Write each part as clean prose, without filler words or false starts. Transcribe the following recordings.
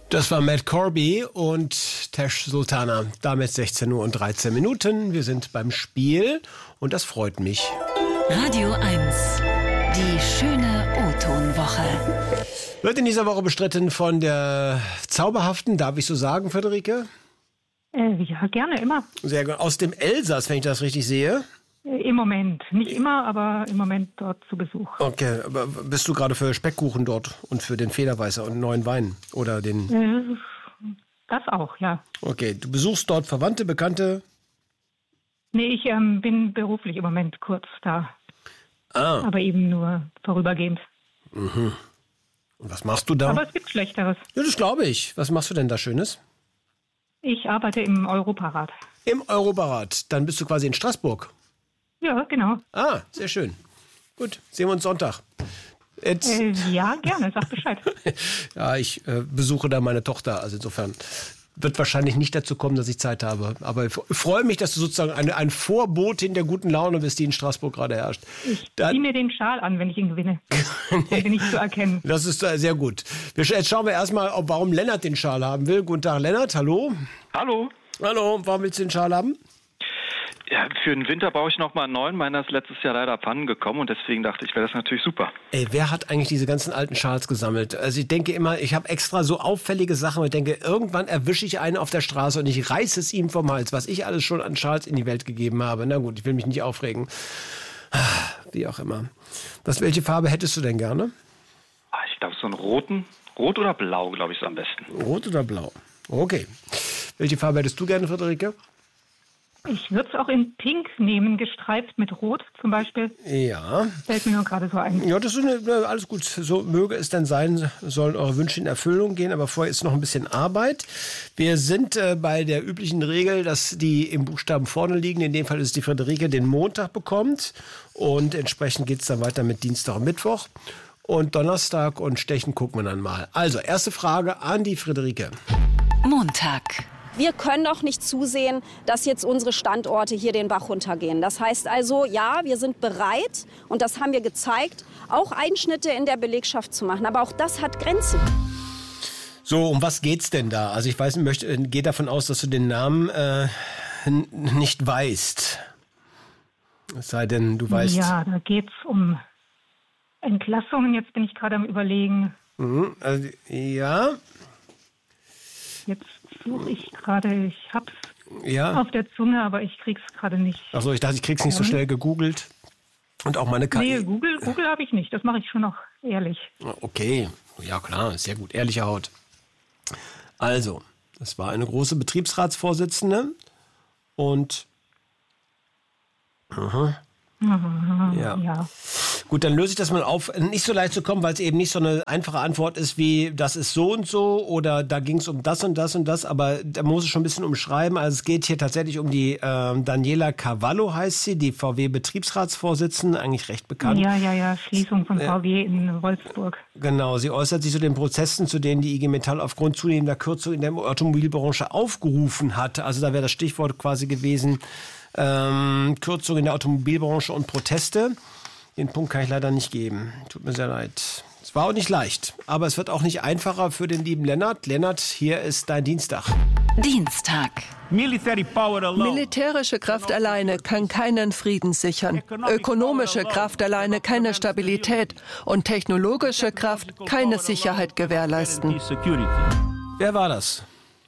Das war Matt Corby und Tesh Sultana. Damit 16 Uhr und 13 Minuten. Wir sind beim Spiel und das freut mich. Radio 1, die schöne O-Ton-Woche. Wird in dieser Woche bestritten von der zauberhaften, darf ich so sagen, Friederike? Ja, gerne, immer. Sehr gut. Aus dem Elsass, wenn ich das richtig sehe. Im Moment. Nicht immer, aber im Moment dort zu Besuch. Okay, aber bist du gerade für Speckkuchen dort und für den Federweißer und neuen Wein? Oder den? Das auch, ja. Okay, du besuchst dort Verwandte, Bekannte? Nee, ich bin beruflich im Moment kurz da. Aber eben nur vorübergehend. Mhm. Und was machst du da? Aber es gibt Schlechteres. Ja, das glaube ich. Was machst du denn da Schönes? Ich arbeite im Europarat. Im Europarat. Dann bist du quasi in Straßburg. Ja, genau. Ah, sehr schön. Gut, sehen wir uns Sonntag. Ja, gerne, sag Bescheid. Ja, ich besuche da meine Tochter, also insofern wird wahrscheinlich nicht dazu kommen, dass ich Zeit habe. Aber ich freue mich, dass du sozusagen ein Vorbotin der guten Laune bist, die in Straßburg gerade herrscht. Ich ziehe mir den Schal an, wenn ich ihn gewinne. Dann bin ich zu erkennen. Das ist sehr gut. Jetzt schauen wir erstmal, warum Lennart den Schal haben will. Guten Tag, Lennart, hallo. Hallo. Hallo, warum willst du den Schal haben? Ja, für den Winter brauche ich nochmal einen neuen. Meiner ist letztes Jahr leider abhanden gekommen und deswegen dachte ich, wäre das natürlich super. Ey, wer hat eigentlich diese ganzen alten Schals gesammelt? Also ich denke immer, ich habe extra so auffällige Sachen und ich denke, irgendwann erwische ich einen auf der Straße und ich reiße es ihm vom Hals, was ich alles schon an Schals in die Welt gegeben habe. Na gut, ich will mich nicht aufregen. Wie auch immer. Welche Farbe hättest du denn gerne? Ich glaube, so einen roten. Rot oder blau, glaube ich, ist am besten. Rot oder blau? Okay. Welche Farbe hättest du gerne, Friederike? Ich würde es auch in Pink nehmen, gestreift mit Rot zum Beispiel. Ja. Fällt mir nur gerade so ein. Ja, das ist alles gut. So möge es denn sein, sollen eure Wünsche in Erfüllung gehen. Aber vorher ist noch ein bisschen Arbeit. Wir sind bei der üblichen Regel, dass die im Buchstaben vorne liegen. In dem Fall ist die Friederike, den Montag bekommt. Und entsprechend geht es dann weiter mit Dienstag und Mittwoch. Und Donnerstag und Stechen gucken wir dann mal. Also, erste Frage an die Friederike. Montag. Wir können doch nicht zusehen, dass jetzt unsere Standorte hier den Bach runtergehen. Das heißt also, ja, wir sind bereit, und das haben wir gezeigt, auch Einschnitte in der Belegschaft zu machen. Aber auch das hat Grenzen. So, um was geht's denn da? Also ich weiß, gehe davon aus, dass du den Namen nicht weißt. Es sei denn, du weißt... Ja, da geht's um Entlassungen. Jetzt bin ich gerade am Überlegen. Also, ja... Jetzt suche ich gerade, ich hab's auf der Zunge, aber ich krieg's gerade nicht. Achso, ich dachte, ich krieg's nicht so schnell gegoogelt. Und auch meine KI. Nee, Google habe ich nicht. Das mache ich schon noch ehrlich. Okay, ja klar, sehr gut. Ehrliche Haut. Also, es war eine große Betriebsratsvorsitzende und... Ja. Gut, dann löse ich das mal auf. Nicht so leicht zu kommen, weil es eben nicht so eine einfache Antwort ist wie, das ist so und so oder da ging es um das und das und das, aber da muss es schon ein bisschen umschreiben. Also es geht hier tatsächlich um die Daniela Cavallo heißt sie, die VW-Betriebsratsvorsitzende, eigentlich recht bekannt. Ja, Schließung von VW in Wolfsburg. Genau, sie äußert sich zu den Prozessen, zu denen die IG Metall aufgrund zunehmender Kürzungen in der Automobilbranche aufgerufen hat. Also da wäre das Stichwort quasi gewesen, Kürzungen in der Automobilbranche und Proteste. Den Punkt kann ich leider nicht geben. Tut mir sehr leid. Es war auch nicht leicht, aber es wird auch nicht einfacher für den lieben Lennart. Lennart, hier ist dein Dienstag. Dienstag. Militärische Kraft alleine kann keinen Frieden sichern. Ökonomische Kraft alleine keine Stabilität. Und technologische Kraft keine Sicherheit gewährleisten. Wer war das?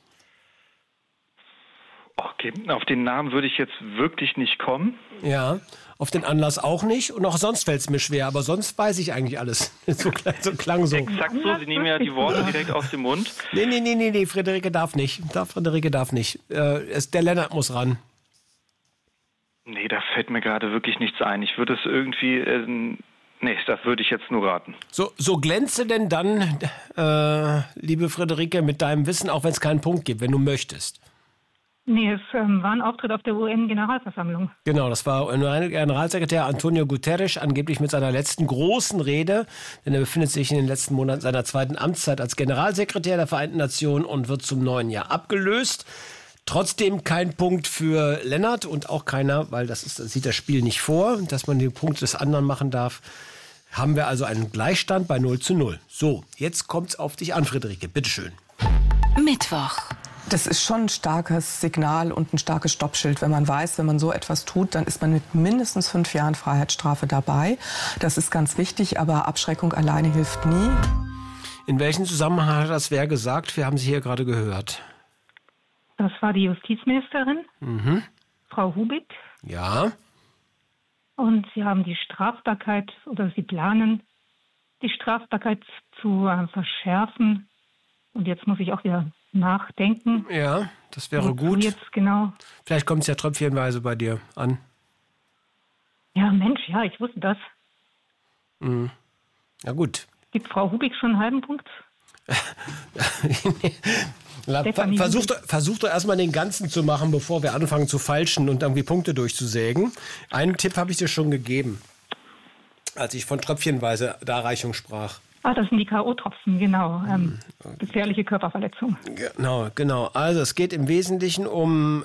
Okay, auf den Namen würde ich jetzt wirklich nicht kommen. Ja, auf den Anlass auch nicht. Und auch sonst fällt es mir schwer, aber sonst weiß ich eigentlich alles. So klang so. Exakt so, Sie nehmen ja die Worte direkt aus dem Mund. Nee, Friederike darf nicht. Friederike darf nicht. Der Lennart muss ran. Nee, da fällt mir gerade wirklich nichts ein. Ich würde es irgendwie... Nee, das würde ich jetzt nur raten. So glänze denn dann, liebe Friederike, mit deinem Wissen, auch wenn es keinen Punkt gibt, wenn du möchtest. Nee, es war ein Auftritt auf der UN-Generalversammlung. Genau, das war Generalsekretär Antonio Guterres, angeblich mit seiner letzten großen Rede, denn er befindet sich in den letzten Monaten seiner zweiten Amtszeit als Generalsekretär der Vereinten Nationen und wird zum neuen Jahr abgelöst. Trotzdem kein Punkt für Lennart und auch keiner, weil das sieht das Spiel nicht vor, dass man den Punkt des anderen machen darf. Haben wir also einen Gleichstand bei 0:0. So, jetzt kommt's auf dich an, Friederike, bitteschön. Mittwoch. Das ist schon ein starkes Signal und ein starkes Stoppschild, wenn man weiß, wenn man so etwas tut, dann ist man mit mindestens 5 Jahren Freiheitsstrafe dabei. Das ist ganz wichtig, aber Abschreckung alleine hilft nie. In welchem Zusammenhang hat das wer gesagt? Wir haben Sie hier gerade gehört. Das war die Justizministerin, Frau Hubig. Ja. Und sie haben die Strafbarkeit oder sie planen, die Strafbarkeit zu verschärfen. Und jetzt muss ich auch wieder nachdenken. Ja, das wäre gut. Jetzt genau. Vielleicht kommt es ja tröpfchenweise bei dir an. Ja, Mensch, ja, ich wusste das. Ja, gut. Gibt Frau Hubig schon einen halben Punkt? Versuch doch erstmal den Ganzen zu machen, bevor wir anfangen zu falschen und irgendwie Punkte durchzusägen. Einen Tipp habe ich dir schon gegeben, als ich von tröpfchenweise Darreichung sprach. Das sind die K.O.-Tropfen, genau. Gefährliche Körperverletzung. Genau. Also es geht im Wesentlichen um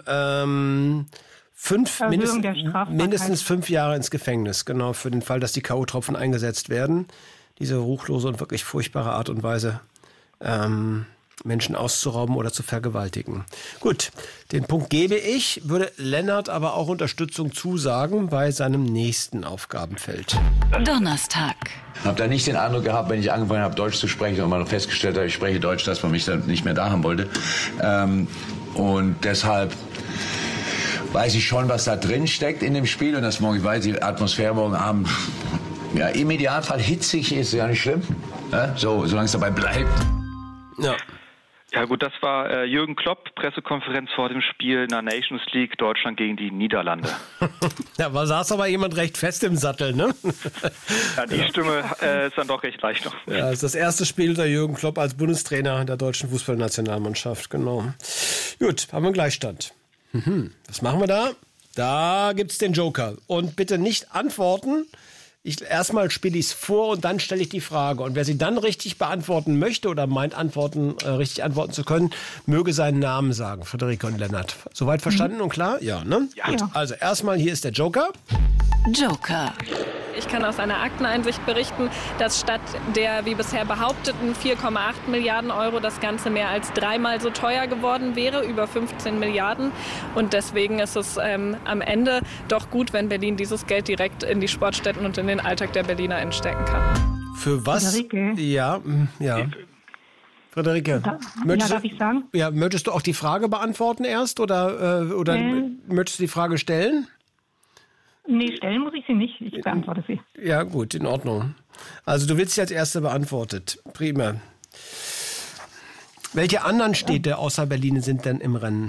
mindestens 5 Jahre ins Gefängnis, genau, für den Fall, dass die K.O.-Tropfen eingesetzt werden. Diese ruchlose und wirklich furchtbare Art und Weise, Menschen auszurauben oder zu vergewaltigen. Gut, den Punkt gebe ich, würde Lennart aber auch Unterstützung zusagen bei seinem nächsten Aufgabenfeld. Donnerstag. Ich habe da nicht den Eindruck gehabt, wenn ich angefangen habe, Deutsch zu sprechen und mal festgestellt habe, ich spreche Deutsch, dass man mich dann nicht mehr da haben wollte. Und deshalb weiß ich schon, was da drin steckt in dem Spiel. Und das morgen, ich weiß, die Atmosphäre morgen Abend, ja, im Idealfall hitzig ist ja nicht schlimm. Ja, solange es dabei bleibt. Ja. Ja gut, das war Jürgen Klopp, Pressekonferenz vor dem Spiel in der Nations League, Deutschland gegen die Niederlande. Da saß aber jemand recht fest im Sattel, ne? Ja, die Stimme ist dann doch recht leicht noch. Ja, das ist das erste Spiel unter Jürgen Klopp als Bundestrainer der deutschen Fußballnationalmannschaft, genau. Gut, haben wir einen Gleichstand. Was machen wir da? Da gibt's den Joker. Und bitte nicht antworten. Erstmal spiele ich es vor und dann stelle ich die Frage. Und wer sie dann richtig beantworten möchte oder meint, richtig antworten zu können, möge seinen Namen sagen. Friederike und Lennart. Soweit verstanden und klar? Ja, ne? Ja. Gut. Also erstmal, hier ist der Joker. Joker. Ich kann aus einer Akteneinsicht berichten, dass statt der wie bisher behaupteten 4,8 Milliarden Euro das Ganze mehr als 3-mal so teuer geworden wäre, über 15 Milliarden. Und deswegen ist es am Ende doch gut, wenn Berlin dieses Geld direkt in die Sportstätten und in den Alltag der Berliner entstecken kann. Für was? Friederike. Ja. Friederike, darf ich sagen? Ja, möchtest du auch die Frage beantworten erst oder möchtest du die Frage stellen? Nee, stellen muss ich sie nicht. Ich beantworte sie. Ja, gut, in Ordnung. Also du willst sie als Erste beantwortet. Prima. Welche anderen Städte außer Berlin sind denn im Rennen?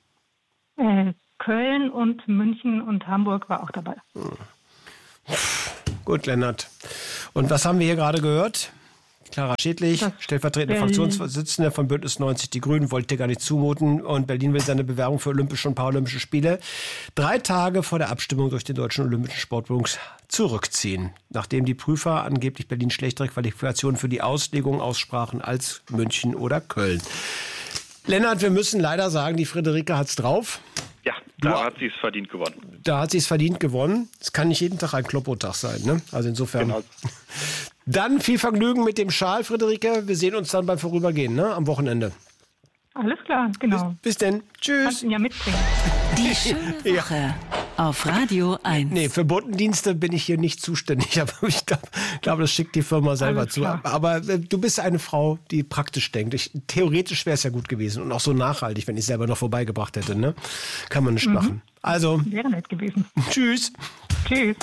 Köln und München und Hamburg war auch dabei. Gut, Lennart. Und was haben wir hier gerade gehört? Clara Schädlich, stellvertretende Fraktionsvorsitzende von Bündnis 90 Die Grünen, wollte gar nicht zumuten. Und Berlin will seine Bewerbung für Olympische und Paralympische Spiele 3 Tage vor der Abstimmung durch den Deutschen Olympischen Sportbund zurückziehen. Nachdem die Prüfer angeblich Berlin schlechtere Qualifikationen für die Auslegung aussprachen als München oder Köln. Lennart, wir müssen leider sagen, die Friederike hat's drauf. Ja, da hat sie es verdient gewonnen. Da hat sie es verdient gewonnen. Es kann nicht jeden Tag ein Kloppo-Tag sein, ne? Also insofern. Genau. Dann viel Vergnügen mit dem Schal, Friederike. Wir sehen uns dann beim Vorübergehen, ne? Am Wochenende. Alles klar, genau. Bis denn. Tschüss. Kannst ihn ja mitbringen. Die schöne Woche auf Radio 1. Nee, für Botendienste bin ich hier nicht zuständig, aber ich glaube, das schickt die Firma selber zu. Aber du bist eine Frau, die praktisch denkt. Theoretisch wäre es ja gut gewesen und auch so nachhaltig, wenn ich es selber noch vorbeigebracht hätte. Ne? Kann man nicht machen. Also. Wäre nett gewesen. Tschüss. Tschüss.